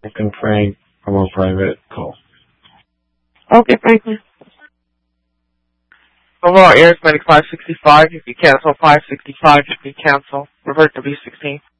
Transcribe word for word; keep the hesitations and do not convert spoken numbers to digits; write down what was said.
And Frank from a private call. Okay, Franklin. Overall, air is ninety-five sixty-five. If you cancel five sixty-five, you can cancel. Revert to B sixteen.